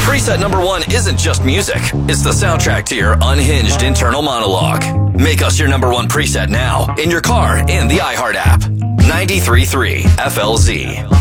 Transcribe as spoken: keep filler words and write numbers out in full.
Preset number one isn't just music. It's the soundtrack to your unhinged internal monologue. Make us your number one preset now in your car and the iHeart app. ninety-three point three F L Z.